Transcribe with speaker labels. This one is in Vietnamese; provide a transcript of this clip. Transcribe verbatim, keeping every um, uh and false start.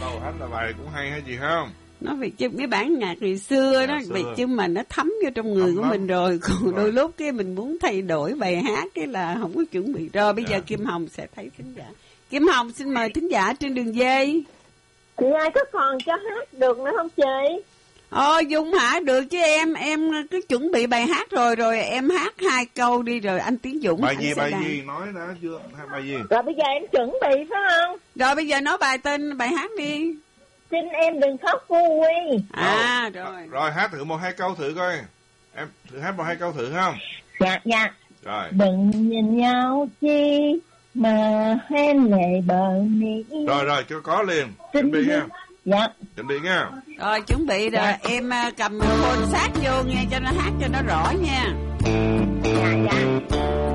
Speaker 1: đầu hát là bài cũng hay hay gì không?
Speaker 2: Nó về chứ mấy bản nhạc ngày xưa đó, về chứ mà nó thấm vô trong người thấm của lắm. Mình rồi. Còn rồi. Đôi lúc cái mình muốn thay đổi bài hát cái là không có chuẩn bị. Rồi bây dạ. giờ Kim Hồng sẽ thấy thính giả. Kim Hồng xin mời thính giả trên đường dây.
Speaker 3: Chị ai có còn cho hát được nữa không chị?
Speaker 2: Ờ Dung hả? Được chứ em. Em cứ chuẩn bị bài hát rồi. Rồi em hát hai câu đi. Rồi anh Tiến Dũng.
Speaker 1: Bài gì bài gì nói đã chưa? Hát bài gì?
Speaker 3: Rồi bây giờ em chuẩn bị phải không?
Speaker 2: Rồi bây giờ nói bài tên bài hát đi.
Speaker 3: Xin em đừng khóc Phu Quy.
Speaker 2: À rồi.
Speaker 1: Rồi hát thử một hai câu thử coi. Em thử hát một hai câu thử không?
Speaker 3: Dạ dạ.
Speaker 1: Rồi.
Speaker 3: Đừng nhìn nhau chi mà hen lệ bờ mi.
Speaker 1: Rồi rồi cho có liền.
Speaker 3: Xin
Speaker 1: chuẩn bị nha.
Speaker 3: Dạ.
Speaker 1: Chuẩn bị nha.
Speaker 2: Rồi chuẩn bị rồi dạ. Em cầm phone sát vô nghe cho nó hát cho nó rõ nha.
Speaker 3: Dạ dạ.